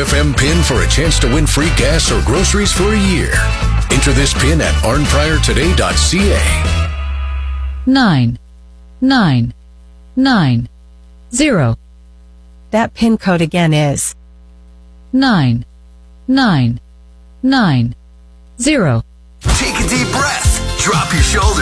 FM PIN for a chance to win free gas or groceries for a year. Enter this PIN at arnpriortoday.ca. 9990. That PIN code again is 9990. Take a deep breath. Drop your shoulders.